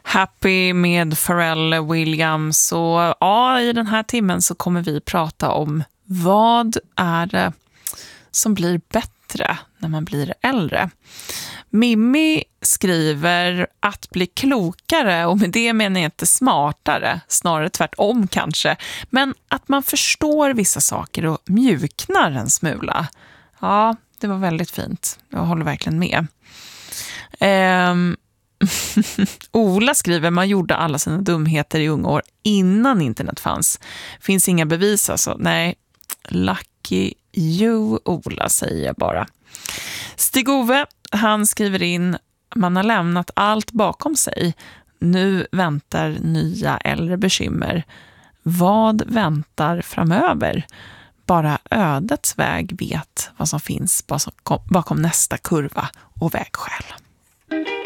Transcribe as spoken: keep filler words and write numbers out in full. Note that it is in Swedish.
Happy med Pharrell Williams. Och ja, i den här timmen så kommer vi prata om vad är det som blir bättre när man blir äldre. Mimmi skriver att bli klokare, och med det menar jag inte smartare, snarare tvärtom kanske, men att man förstår vissa saker och mjuknar en smula. Ja, det var väldigt fint. Jag håller verkligen med. Ehm... Ola skriver, man gjorde alla sina dumheter i unga år innan internet fanns. Finns inga bevis alltså. Nej, lucky you, Ola, säger jag bara. Stig-Ove, han skriver in, man har lämnat allt bakom sig. Nu väntar nya äldre bekymmer. Vad väntar framöver? Bara ödets väg vet vad som finns bakom nästa kurva och vägskäl.